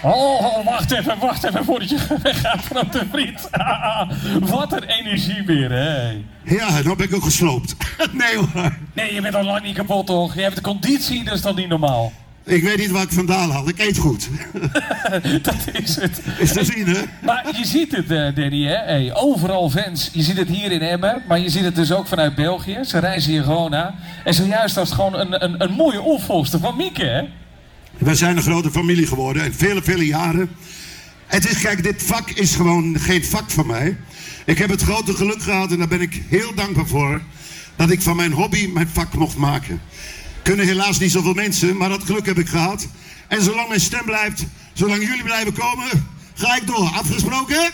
Oh, wacht even voordat je weggaat, grote vriend. Wat een energie weer, hè? Ja, nou ben ik ook gesloopt. Nee hoor. Nee, je bent al lang niet kapot, toch? Je hebt de conditie, dat is dan niet normaal. Ik weet niet waar ik vandaan had. Ik eet goed. Dat is het. Is te zien, hè? Maar je ziet het, Danny, hè? Hey, overal fans. Je ziet het hier in Emmen, maar je ziet het dus ook vanuit België. Ze reizen hier gewoon naar. En zojuist was het gewoon een mooie opvolgster van Mieke, hè? Wij zijn een grote familie geworden en vele jaren. Het is, kijk, dit vak is gewoon geen vak van mij. Ik heb het grote geluk gehad en daar ben ik heel dankbaar voor, dat ik van mijn hobby mijn vak mocht maken. Kunnen helaas niet zoveel mensen, maar dat geluk heb ik gehad. En zolang mijn stem blijft, zolang jullie blijven komen, ga ik door. Afgesproken?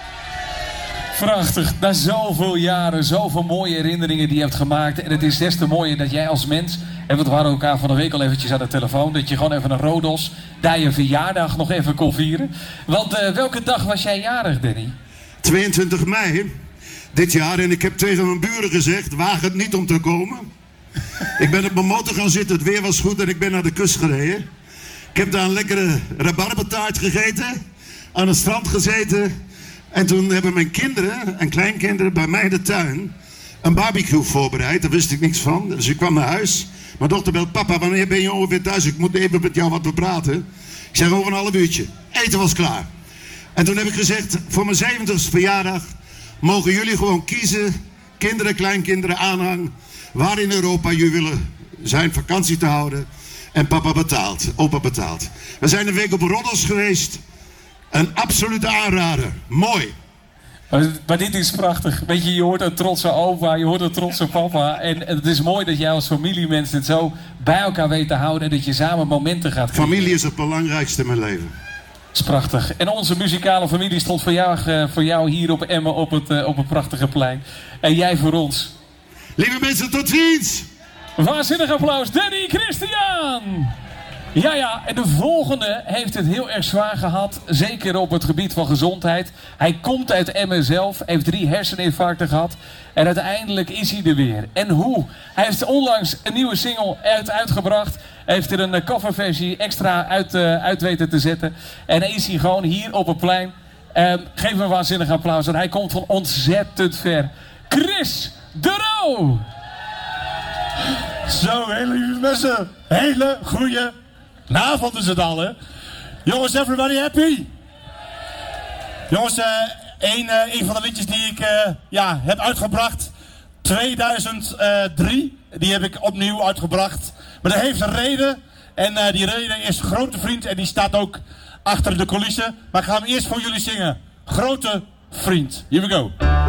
Prachtig. Na zoveel jaren, zoveel mooie herinneringen die je hebt gemaakt. En het is des te mooier dat jij als mens, en we waren elkaar van de week al eventjes aan de telefoon, dat je gewoon even een Rodos, daar je verjaardag nog even kon vieren. Want welke dag was jij jarig, Danny? 22 mei dit jaar en ik heb tegen mijn buren gezegd, waag het niet om te komen. Ik ben op mijn motor gaan zitten, het weer was goed en ik ben naar de kust gereden. Ik heb daar een lekkere rabarbertaart gegeten, aan het strand gezeten. En toen hebben mijn kinderen en kleinkinderen bij mij in de tuin een barbecue voorbereid. Daar wist ik niks van, dus ik kwam naar huis. Mijn dochter belt, papa, wanneer ben je ongeveer thuis? Ik moet even met jou wat bepraten. Ik zeg, over een half uurtje. Eten was klaar. En toen heb ik gezegd, voor mijn 70ste verjaardag mogen jullie gewoon kiezen, kinderen, kleinkinderen, aanhang, waar in Europa jullie willen zijn vakantie te houden. En papa betaalt, opa betaalt. We zijn een week op Rodos geweest. Een absolute aanrader. Mooi. Maar dit is prachtig. Weet je hoort een trotse opa, je hoort een trotse papa. En het is mooi dat jij als familiemens het zo bij elkaar weet te houden en dat je samen momenten gaat krijgen. Familie is het belangrijkste in mijn leven. Dat is prachtig. En onze muzikale familie stond voor jou hier op Emmen op het prachtige plein. En jij voor ons. Lieve mensen, tot ziens! Waanzinnig applaus, Danny Christian! Ja, en de volgende heeft het heel erg zwaar gehad. Zeker op het gebied van gezondheid. Hij komt uit Emmen zelf, heeft 3 herseninfarcten gehad. En uiteindelijk is hij er weer. En hoe? Hij heeft onlangs een nieuwe single uitgebracht. Heeft er een coverversie extra uit weten te zetten. En dan is hij gewoon hier op het plein. Geef hem een waanzinnig applaus. En hij komt van ontzettend ver. Chris de Roo! Zo, hele lieve mensen. Hele goeie avond is het al, hè. Jongens, everybody happy? Jongens, een van de liedjes die ik heb uitgebracht. 2003. Die heb ik opnieuw uitgebracht. Maar dat heeft een reden. En die reden is Grote Vriend. En die staat ook achter de coulissen. Maar ik ga hem eerst voor jullie zingen. Grote Vriend. Here we go.